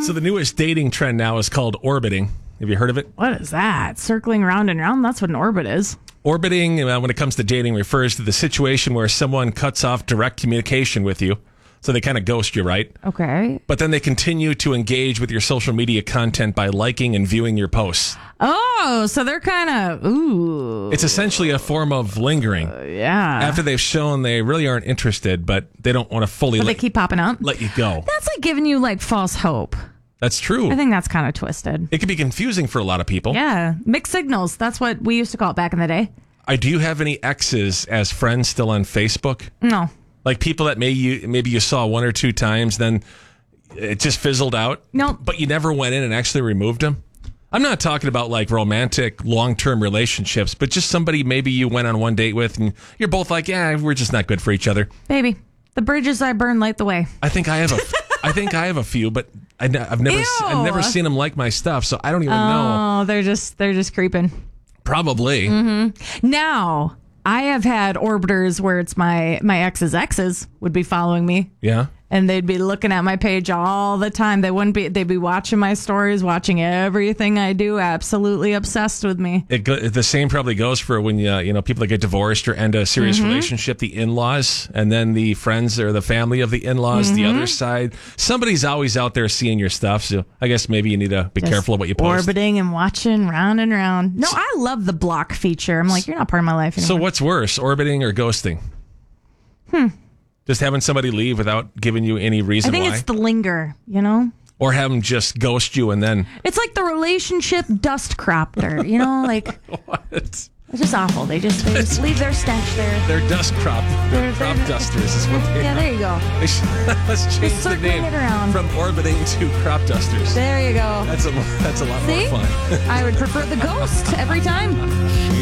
So the newest dating trend now is called orbiting. Have you heard of it? What is that? Circling round and round? That's what an orbit is. Orbiting, when it comes to dating, refers to the situation where someone cuts off direct communication with you. So they kind of ghost you, right? Okay. But then they continue to engage with your social media content by liking and viewing your posts. Oh, so they're kind of, ooh. It's essentially a form of lingering. Yeah. After they've shown they really aren't interested, but they don't want to fully But they keep popping up? let you go. That's like giving you like false hope. That's true. I think that's kind of twisted. It can be confusing for a lot of people. Yeah. Mixed signals. That's what we used to call it back in the day. Do you have any exes as friends still on Facebook? No. Like people that maybe you saw one or two times, then it just fizzled out? No. But you never went in and actually removed them? I'm not talking about like romantic, long-term relationships, but just somebody maybe you went on one date with and you're both like, yeah, we're just not good for each other. Baby, the bridges I burn light the way. I think I have a few, but I've never seen them like my stuff, so I don't even know. Oh, they're just creeping. Probably. Mm-hmm. Now, I have had orbiters where it's my ex's exes would be following me. Yeah. And they'd be looking at my page all the time. They'd be watching my stories, watching everything I do, absolutely obsessed with me. The same probably goes for when people that get divorced or end a serious relationship, the in-laws, and then the friends or the family of the in-laws, the other side. Somebody's always out there seeing your stuff, so I guess maybe you need to be careful of what you post. Orbiting and watching round and round. No, I love the block feature. I'm like, you're not part of my life anymore. So what's worse, orbiting or ghosting? Just having somebody leave without giving you any reason why? I think it's the linger, Or have them just ghost you and then... It's like the relationship dust cropter, like... What? It's just awful. They just leave their stench there. They're dust crop dusters is what they are. Yeah, there you go. Let's change the name from orbiting to crop dusters. There you go. That's a lot more fun. I would prefer the ghost every time.